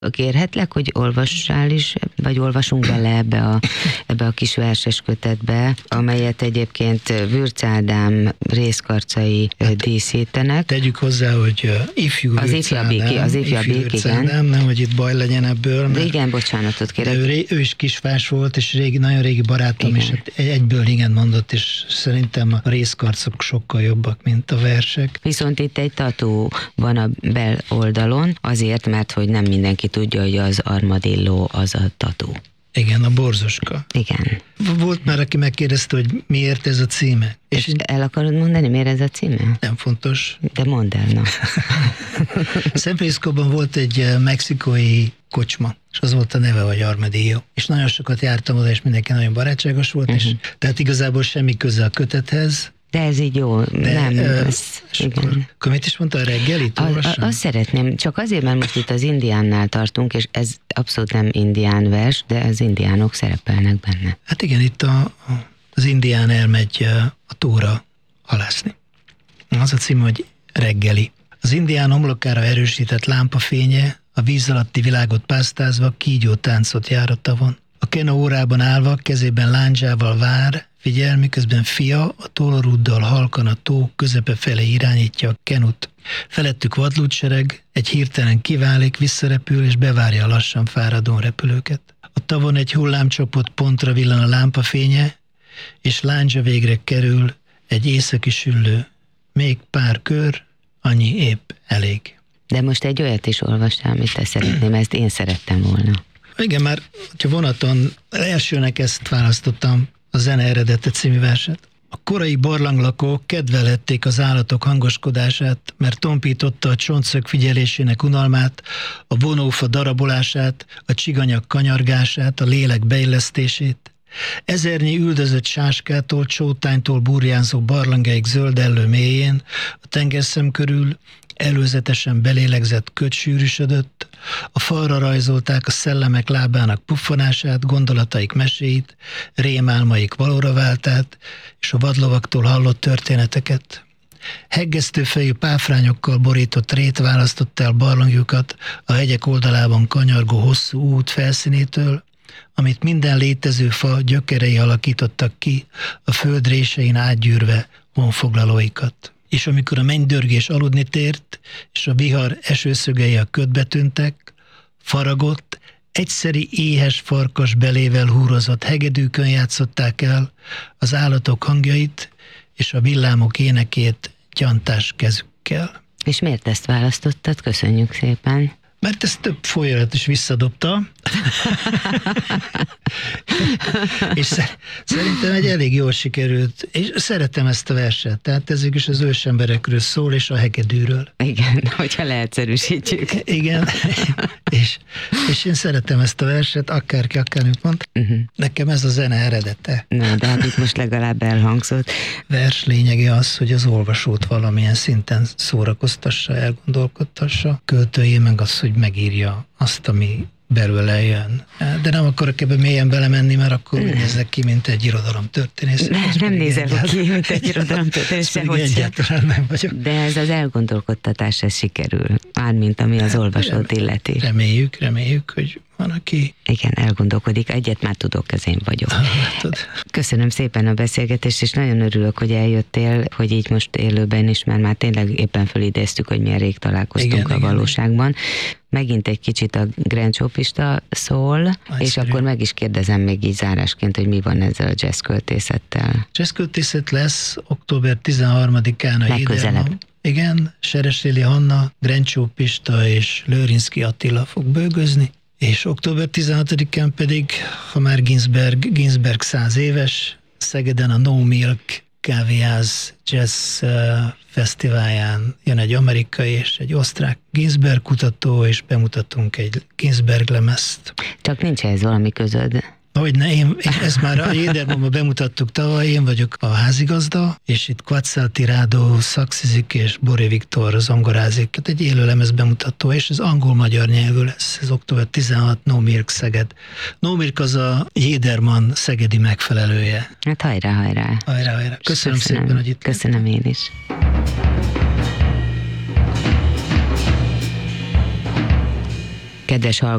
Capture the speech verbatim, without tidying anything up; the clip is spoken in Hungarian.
Kérhetlek, hogy olvassál is, vagy olvasunk bele ebbe a, ebbe a kis verses kötetbe, amelyet egyébként Würz Ádám részkarcai hát, díszítenek. Tegyük hozzá, hogy ifjú az Würz Ádám, az ifjabbik, igen. Ádám, nem, hogy itt baj legyen ebből. De igen, bocsánatot kérek. Ő, ő is kisfás volt, és régi, nagyon régi barátom, igen. És hát egyből igen mondott, és szerintem a részkarcok sokkal jobbak, mint a versek. Viszont itt egy tatú van a bel oldalon, azért, mert hogy nem mindenki tudja, hogy az armadilló az a tatú. Igen, a borzoska. Igen. Volt már, aki megkérdezte, hogy miért ez a címe. És, és el akarod mondani, miért ez a címe? Nem fontos. De mondd el, na. San Franciscóban volt egy mexikói kocsma, és az volt a neve, hogy Armadillo. És nagyon sokat jártam oda, és mindenki nagyon barátságos volt, uh-huh. és tehát igazából semmi köze a kötethez. De ez így jó, de, nem. Ö, ez, akkor, akkor mit is mondta a reggelit? A, a, azt szeretném, csak azért, mert most itt az indiánnál tartunk, és ez abszolút nem indián vers, de az indiánok szerepelnek benne. Hát igen, itt a, a, az indián elmegy a tóra halászni. Az a cím, hogy reggeli. Az indián homlokára erősített lámpafénye a víz alatti világot pásztázva kígyó táncot jár a tavon. A kena órában állva, kezében lándzsával vár, figyel, miközben fia a tólorúddal halkan a tó közepe felé irányítja a kenut. Felettük vadlúdsereg, egy hirtelen kiválik, visszarepül és bevárja a lassan fáradó repülőket. A tavon egy hullámcsapott pontra villan a lámpafénye, és lándzsa végre kerül egy északi süllő. Még pár kör, annyi épp elég. De most egy olyat is olvassál, amit te szeretném, ezt én szerettem volna. Igen, már, hogyha vonaton elsőnek ezt választottam, a Zene eredete című verset. A korai barlanglakók kedvelhették az állatok hangoskodását, mert tompította a csontszög figyelésének unalmát, a vonófa darabolását, a csiganyak kanyargását, a lélek beillesztését. Ezernyi üldözött sáskától, csótánytól burjánzó barlangeik zöld ellő mélyén, a tengerszem körül előzetesen belélegzett köd sűrűsödött, a falra rajzolták a szellemek lábának puffanását, gondolataik meséit, rémálmaik valóra váltát, és a vadlovaktól hallott történeteket. Heggesztőfejű páfrányokkal borított rét választotta el barlangjukat a hegyek oldalában kanyargó hosszú út felszínétől, amit minden létező fa gyökerei alakítottak ki, a föld résein átgyűrve honfoglalóikat. És amikor a mennydörgés aludni tért, és a vihar esőszögei a ködbe tűntek, faragott, egyszeri éhes farkas belével húrozott hegedűkön játszották el az állatok hangjait, és a villámok énekét gyantás kezükkel. És miért ezt választottad? Köszönjük szépen. Mert ezt több folyamat is visszadobta. És szerintem egy elég jól sikerült, és szeretem ezt a verset, tehát ez is az ősemberekről szól, és a hegedűről. Igen, hogyha leegyszerűsítjük. Igen, és, és én szeretem ezt a verset, akárki, akármit mond. Uh-huh. Nekem ez a zene eredete. Na, de hát itt most legalább elhangzott. Vers lényege az, hogy az olvasót valamilyen szinten szórakoztassa, elgondolkodtassa, költője meg az, hogy megírja azt, ami belőle jön. De nem akarok ebbe mélyen belemenni, mert akkor úgy nézek ki, mint egy irodalomtörténész. Nem, nem nézel egyáltalán ki, mint egy irodalomtörténész. Sehogy egyáltalán nem vagyok. De ez az elgondolkodtatás, ez sikerül. Mármint ami az olvasót illeti. Reméljük, reméljük, hogy van, aki... Igen, elgondolkodik. Egyet már tudok, ez én vagyok. Látod. Köszönöm szépen a beszélgetést, és nagyon örülök, hogy eljöttél, hogy így most élőben is, mert már tényleg éppen felidéztük, hogy milyen rég találkoztunk igen, a igen, valóságban. Igen. Megint egy kicsit a grencsópista szól, nagyszerű. És akkor meg is kérdezem még így zárásként, hogy mi van ezzel a jazzköltészettel. Jazzköltészet lesz október tizenharmadikán a legközelebb. Igen, Seresléli Hanna, Grencsó Pista és Lőrinszky Attila fog bőgözni, és október tizenhatodikán pedig, ha már Ginsberg, Ginsberg száz éves, Szegeden a No Milk kávéház jazz fesztiválján jön egy amerikai és egy osztrák Ginsberg kutató, és bemutatunk egy Ginsberg lemezt. Csak nincs ez valami közöd? Hogy ne, én, én ezt már a Jédermondban bemutattuk tavaly, én vagyok a házigazda, és itt Quetzalti Rádó szaxizik, és Boré Viktor zongorázik. Hát egy élő lemez bemutató, és ez angol-magyar nyelvű lesz. Ez október tizenhatodika, No Milk Szeged. No Milk az a Jéderman szegedi megfelelője. Hát hajrá, hajrá. Hajrá, hajrá. Köszönöm, Köszönöm szépen, hogy itt Köszönöm én is. kedves